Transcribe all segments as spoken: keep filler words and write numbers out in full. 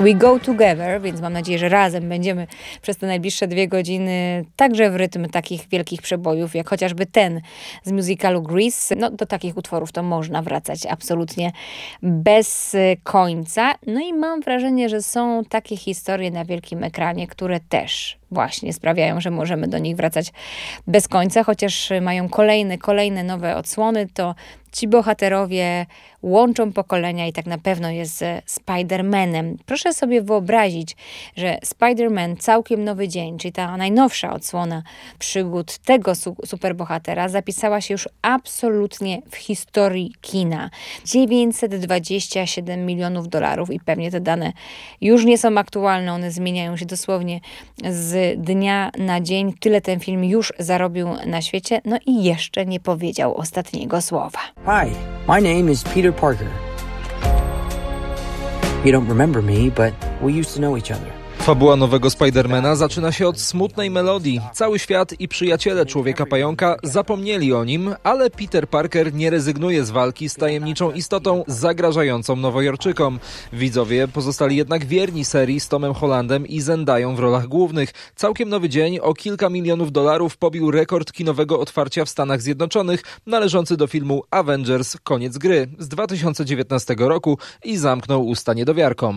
We Go Together, więc mam nadzieję, że razem będziemy przez te najbliższe dwie godziny także w rytm takich wielkich przebojów, jak chociażby ten z musicalu Grease. No do takich utworów to można wracać absolutnie bez końca. No i mam wrażenie, że są takie historie na wielkim ekranie, które też właśnie sprawiają, że możemy do nich wracać bez końca, chociaż mają kolejne, kolejne nowe odsłony, to ci bohaterowie łączą pokolenia i tak na pewno jest ze Spider-Manem. Proszę sobie wyobrazić, że Spider-Man Całkiem Nowy Dzień, czyli ta najnowsza odsłona przygód tego su- superbohatera, zapisała się już absolutnie w historii kina. dziewięćset dwadzieścia siedem milionów dolarów i pewnie te dane już nie są aktualne, one zmieniają się dosłownie z dnia na dzień. Tyle ten film już zarobił na świecie, no i jeszcze nie powiedział ostatniego słowa. Hi, my name is Peter Parker. You don't remember me, but we used to know each other. Fabuła nowego Spidermana zaczyna się od smutnej melodii. Cały świat i przyjaciele Człowieka-Pająka zapomnieli o nim, ale Peter Parker nie rezygnuje z walki z tajemniczą istotą zagrażającą Nowojorczykom. Widzowie pozostali jednak wierni serii z Tomem Hollandem i Zendają w rolach głównych. Całkiem Nowy Dzień o kilka milionów dolarów pobił rekord kinowego otwarcia w Stanach Zjednoczonych, należący do filmu Avengers Koniec gry z dwa tysiące dziewiętnastego roku i zamknął usta niedowiarkom.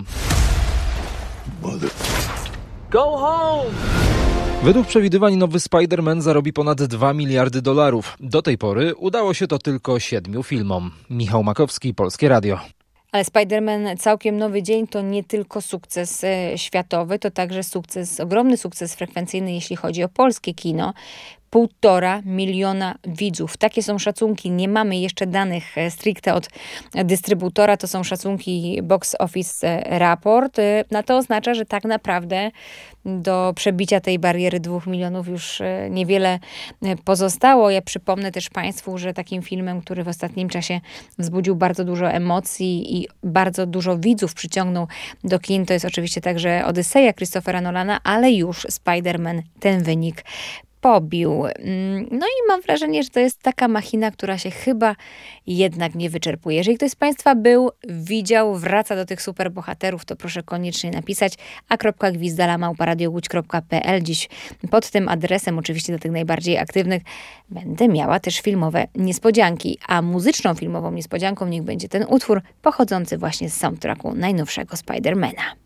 Go home! Według przewidywań nowy Spider-Man zarobi ponad dwa miliardy dolarów. Do tej pory udało się to tylko siedmiu filmom. Michał Makowski, Polskie Radio. Ale Spider-Man Całkiem Nowy Dzień to nie tylko sukces e, światowy, to także sukces, ogromny sukces frekwencyjny, jeśli chodzi o polskie kino. Półtora miliona widzów. Takie są szacunki. Nie mamy jeszcze danych stricte od dystrybutora. To są szacunki Box Office Report. No to oznacza, że tak naprawdę do przebicia tej bariery dwóch milionów już niewiele pozostało. Ja przypomnę też Państwu, że takim filmem, który w ostatnim czasie wzbudził bardzo dużo emocji i bardzo dużo widzów przyciągnął do kin, to jest oczywiście także Odyseja Christophera Nolana, ale już Spider-Man ten wynik pobił. No i mam wrażenie, że to jest taka machina, która się chyba jednak nie wyczerpuje. Jeżeli ktoś z Państwa był, widział, wraca do tych superbohaterów, to proszę koniecznie napisać a gwizdala małpa radiowódź kropka pe el. Dziś pod tym adresem, oczywiście dla tych najbardziej aktywnych, będę miała też filmowe niespodzianki, a muzyczną filmową niespodzianką niech będzie ten utwór pochodzący właśnie z soundtracku najnowszego Spidermana.